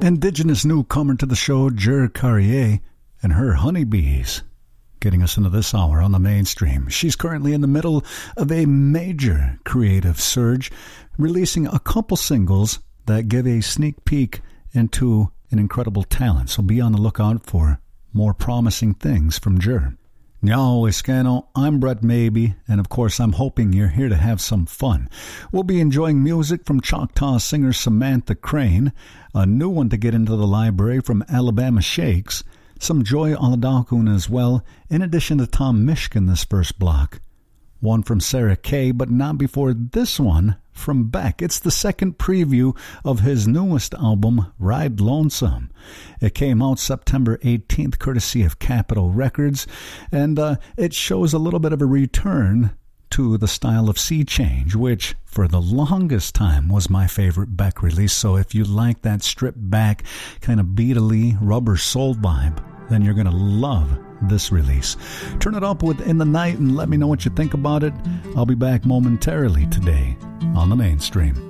Indigenous newcomer to the show, Jer Carrier, and her Honeybees, getting us into this hour on the mainstream. She's currently in the middle of a major creative surge, releasing a couple singles that give a sneak peek into an incredible talent. So be on the lookout for more promising things from Jer. Nyao Escano, I'm Brett Maybe, and of course I'm hoping you're here to have some fun. We'll be enjoying music from Choctaw singer Samantha Crane, a new one to get into the library from Alabama Shakes, some Joy Oladokun as well, in addition to Tom Mishkin this first block. One from Sarah Kay, but not before this one from Beck. It's the second preview of his newest album, Ride Lonesome. It came out September 18th, courtesy of Capitol Records, and it shows a little bit of a return to the style of Sea Change, which for the longest time was my favorite Beck release. So if you like that stripped back, kind of beatly, rubber soul vibe, then you're going to love this release. Turn it up with In the Night and let me know what you think about it. I'll be back momentarily today on the mainstream.